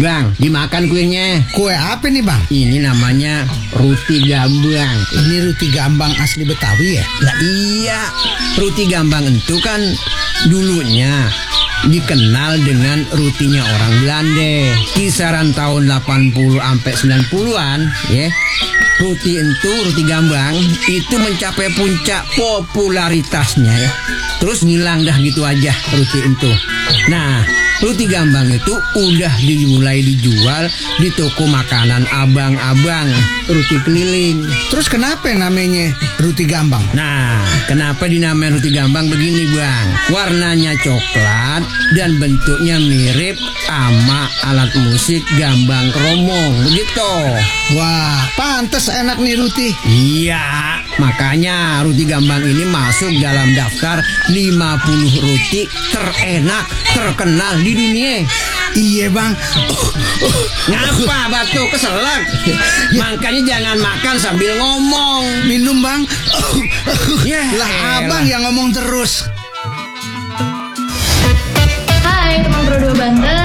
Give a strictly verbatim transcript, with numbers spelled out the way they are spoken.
Bang, dimakan kuenya. Kue apa nih bang? Ini namanya roti gambang. Ini roti gambang asli Betawi ya? Lah iya, roti gambang itu kan dulunya dikenal dengan rotinya orang Belanda. Kisaran tahun delapan puluh sampai sembilan puluhan ya. Roti itu, roti gambang itu mencapai puncak popularitasnya ya. Terus ngilang dah gitu aja roti itu. Nah, roti gambang itu udah dimulai dijual di toko makanan abang-abang roti keliling. Terus kenapa namanya roti gambang? Nah, kenapa dinamain roti gambang begini bang? Warnanya coklat dan bentuknya mirip sama alat musik gambang kromong, begitu. Wah, pantes enak nih roti. Iya, makanya roti gambang ini masuk dalam daftar lima puluh roti terenak terkenal di dunia. Iya bang. Ngapa batu keselak? Makanya jangan makan sambil ngomong. Minum bang. Ya, lah elah. abang yang ngomong terus. Hai teman Pro dua Banten,